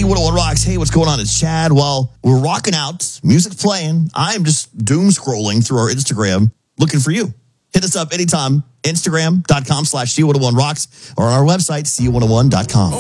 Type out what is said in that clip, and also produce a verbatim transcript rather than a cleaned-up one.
one oh one Rocks. Hey, what's going on? It's Chad. Well, we're rocking out, music playing. I'm just doom scrolling through our Instagram looking for you. Hit us up anytime. Instagram.com slash C one oh one Rocks or on our website, C one oh one dot com.